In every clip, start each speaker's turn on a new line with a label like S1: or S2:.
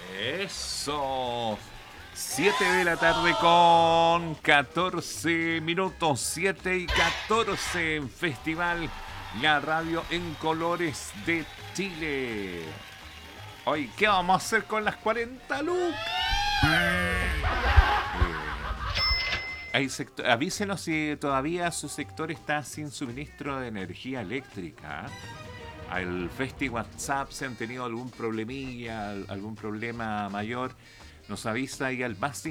S1: Eso. 7 de la tarde con 14 minutos. 7 y 14 en Festival La Radio en Colores de Chile. Hoy, ¿qué vamos a hacer con las 40 lucas? Avísenos si todavía su sector está sin suministro de energía eléctrica. Al Festi WhatsApp, si han tenido algún problemilla, algún problema mayor, nos avisa ahí al más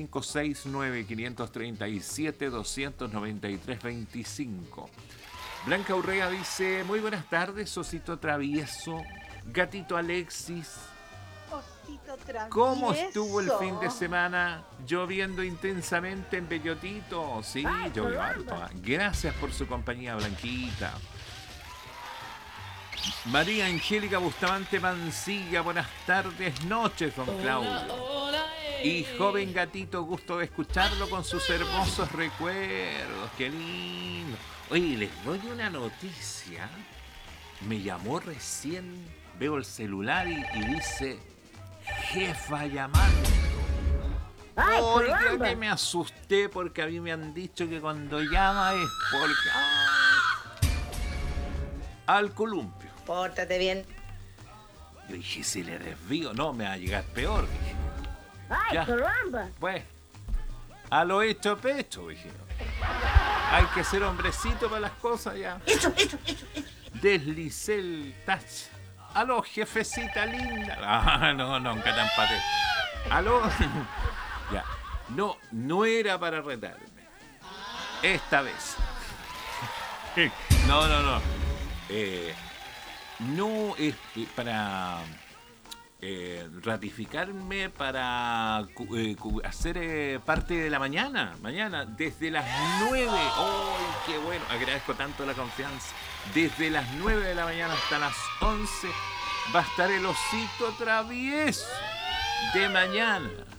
S1: 569-537-293-25. Blanca Urrea dice: muy buenas tardes, Osito Travieso, Gatito Alexis.
S2: Osito Travieso.
S1: ¿Cómo estuvo el fin de semana? Lloviendo intensamente en Bellotito. Sí, llovió harto. Gracias por su compañía, Blanquita. María Angélica Bustamante Mancilla, buenas tardes, noches, don Claudio. Y joven gatito, gusto de escucharlo con sus hermosos recuerdos, qué lindo. Oye, les doy una noticia. Me llamó recién, veo el celular y dice: jefa llamando. Oiga, que me asusté porque a mí me han dicho que cuando llama es porque... al columpio.
S2: Pórtate bien.
S1: Yo dije, si le desvío, no, me va a llegar peor, dije.
S3: ¡Ay,
S1: Ya.
S3: caramba!
S1: Pues, a lo hecho pecho, dije. Hay que ser hombrecito para las cosas ya.
S3: Eso.
S1: Deslicé el touch. Aló, jefecita linda. Ah, no, nunca tan paté. Aló. Ya. No era para retarme. Esta vez. No. No es para ratificarme, para hacer parte de la mañana. Mañana, desde las 9. ¡Oh, qué bueno! Agradezco tanto la confianza. Desde las 9 de la mañana hasta las 11 va a estar el Osito Travieso de mañana.